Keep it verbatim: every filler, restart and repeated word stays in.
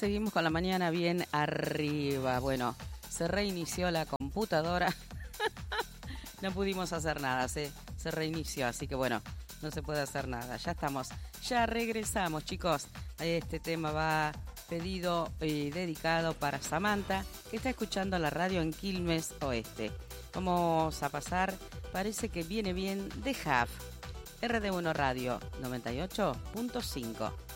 seguimos con la mañana bien arriba. Bueno, se reinició la computadora. No pudimos hacer nada, se, se reinició, así que bueno, no se puede hacer nada. Ya estamos, ya regresamos, chicos. Este tema va pedido y dedicado para Samantha, que está escuchando la radio en Quilmes Oeste. Vamos a pasar, parece que viene bien, de H A F, R D uno Radio noventa y ocho punto cinco.